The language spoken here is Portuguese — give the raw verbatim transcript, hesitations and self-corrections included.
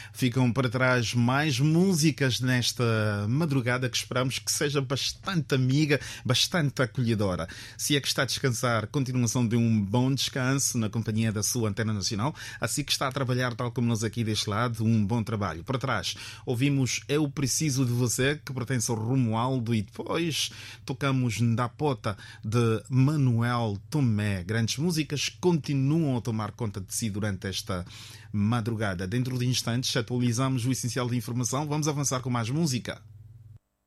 ficam para trás mais músicas nesta madrugada que esperamos que seja bastante amiga, bastante acolhedora. Se é que está a descansar, continuação de um bom descanso na companhia da sua Antena Nacional, assim que está a trabalhar, tal como nós aqui deste lado, um bom trabalho. Para trás, ouvimos Eu Preciso de Você, que pertence ao Romualdo, e depois tocamos Ndapota, de Manuel Tomé. Grandes músicas continuam a tomar conta de si durante esta madrugada. Dentro de instantes atualizamos o essencial de informação. Vamos avançar com mais música.